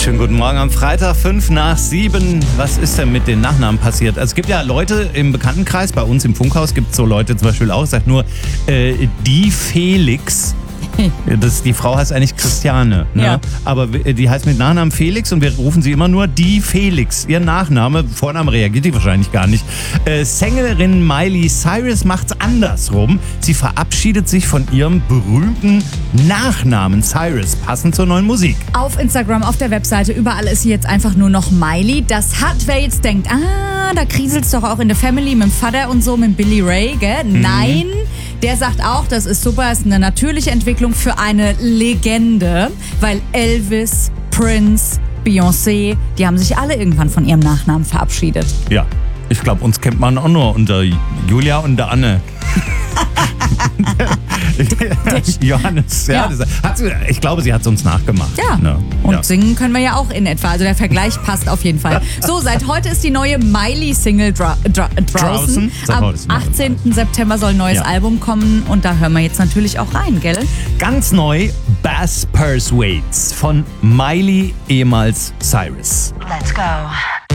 Schönen guten Morgen am Freitag, 6:05. Was ist denn mit den Nachnamen passiert? Also es gibt ja Leute im Bekanntenkreis, bei uns im Funkhaus gibt es so Leute zum Beispiel auch, sagt nur, die Felix. Die Frau heißt eigentlich Christiane, ne? Ja. Aber die heißt mit Nachnamen Felix und wir rufen sie immer nur die Felix. Ihr Nachname, Vorname reagiert die wahrscheinlich gar nicht. Sängerin Miley Cyrus macht's andersrum. Sie verabschiedet sich von ihrem berühmten Nachnamen Cyrus, passend zur neuen Musik. Auf Instagram, auf der Webseite, überall ist sie jetzt einfach nur noch Miley. Das hat, wer jetzt denkt, da kriselt's doch auch in der Family mit dem Vater und so, mit Billy Ray, gell? Nein, der sagt auch, das ist super, ist eine natürliche Entwicklung für eine Legende, weil Elvis, Prince, Beyoncé, die haben sich alle irgendwann von ihrem Nachnamen verabschiedet. Ja, ich glaube, uns kennt man auch nur unter Julia und der Anne. Johannes, ja. Ich glaube, sie hat es uns nachgemacht. Ja, ne? Und singen können wir ja auch in etwa. Also der Vergleich passt auf jeden Fall. So, seit heute ist die neue Miley-Single draußen. Am 18. September soll ein neues Album kommen und da hören wir jetzt natürlich auch rein, gell? Ganz neu, Bass Persuades von Miley, ehemals Cyrus. Let's go.